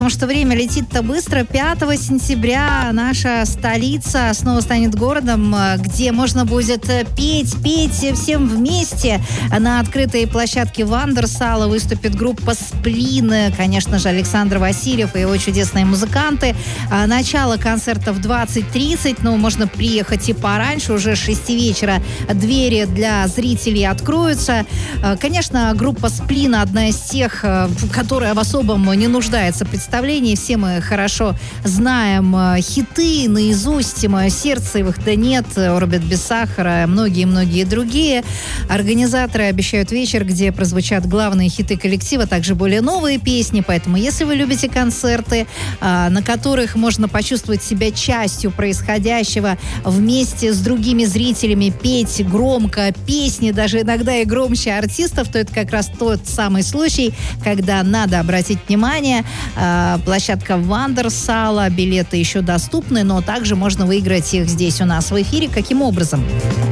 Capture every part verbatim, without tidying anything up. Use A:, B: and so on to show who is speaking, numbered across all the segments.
A: Потому что время летит-то быстро. пятого сентября наша столица снова станет городом, где можно будет петь, петь всем вместе. На открытой площадке Вандерсала выступит группа «Сплин». Конечно же, Александр Васильев и его чудесные музыканты. Начало концерта в двадцать тридцать, но можно приехать и пораньше. Уже с шести вечера двери для зрителей откроются. Конечно, группа «Сплин» одна из тех, которая в особом не нуждается в представлении. Все мы хорошо знаем хиты наизусть. «Мое сердце», «И их-то нет», «Орбит без сахара», многие-многие другие. Организаторы обещают вечер, где прозвучат главные хиты коллектива, также более новые песни. Поэтому, если вы любите концерты, на которых можно почувствовать себя частью происходящего, вместе с другими зрителями петь громко песни, даже иногда и громче артистов, то это как раз тот самый случай, когда надо обратить внимание. Площадка Вандерсала, билеты еще доступны, но также можно выиграть их здесь у нас в эфире. Каким образом?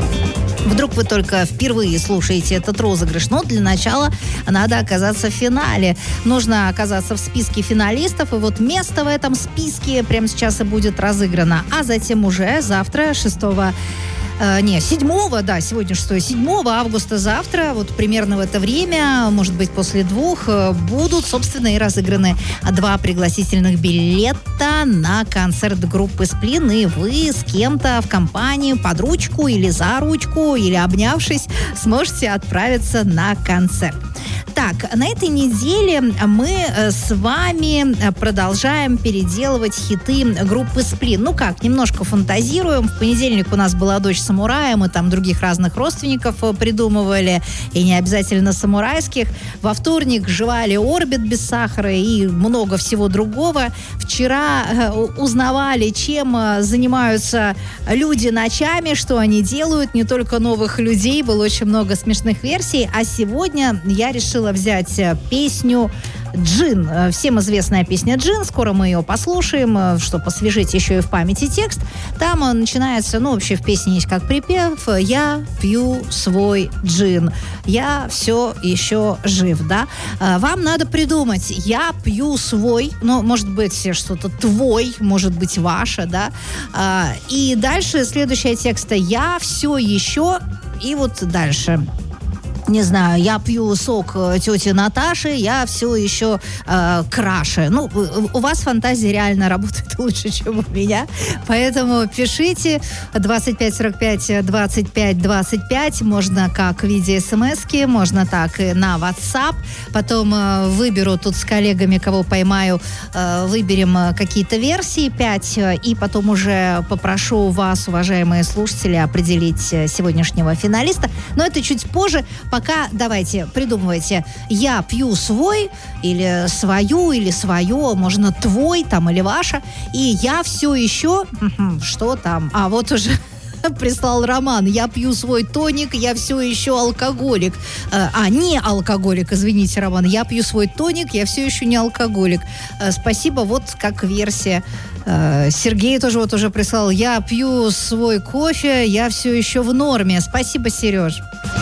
A: Вдруг вы только впервые слушаете этот розыгрыш, но для начала надо оказаться в финале. Нужно оказаться в списке финалистов, и вот место в этом списке прямо сейчас и будет разыграно. А затем уже завтра, шестого Uh, не, седьмого, да, сегодня шестое, седьмого августа, завтра, вот примерно в это время, может быть, после двух, будут, собственно, и разыграны два пригласительных билета на концерт группы «Сплин», и вы с кем-то в компанию под ручку или за ручку, или обнявшись, сможете отправиться на концерт. Так, на этой неделе мы с вами продолжаем переделывать хиты группы «Сплин». Ну как, немножко фантазируем. В понедельник у нас была «Дочь самурая», мы там других разных родственников придумывали, и не обязательно самурайских. Во вторник жевали «Орбит без сахара» и много всего другого. Вчера узнавали, чем занимаются люди ночами, что они делают, не только новых людей, было очень много смешных версий. А сегодня я решила взять песню «Джин». Всем известная песня «Джин». Скоро мы ее послушаем, чтобы освежить еще и в памяти текст. Там начинается, ну, вообще в песне есть как припев: «Я пью свой джин, я все еще жив», да? Вам надо придумать: «Я пью свой», ну, может быть, что-то «твой», может быть, «ваша», да? И дальше следующая текста: «Я все еще», и вот дальше. Не знаю, я пью сок тети Наташи, я все еще э, краше. Ну, у вас фантазия реально работает лучше, чем у меня. Поэтому пишите двадцать пять сорок пять двадцать пять двадцать пять. Можно как в виде смс-ки, можно так и на WhatsApp. Потом э, выберу тут с коллегами, кого поймаю, э, выберем какие-то версии пять. И потом уже попрошу вас, уважаемые слушатели, определить сегодняшнего финалиста. Но это чуть позже. Пока давайте придумывайте: «Я пью свой», или «свою», или «свое», можно «твой» там или «ваша», и «я все еще», что там, а вот уже прислал Роман: «Я пью свой тоник, я все еще алкоголик». А, не алкоголик, извините, Роман. «Я пью свой тоник, я все еще не алкоголик». Спасибо, вот как версия. Сергей тоже вот уже прислал: «Я пью свой кофе, я все еще в норме». Спасибо, Сереж.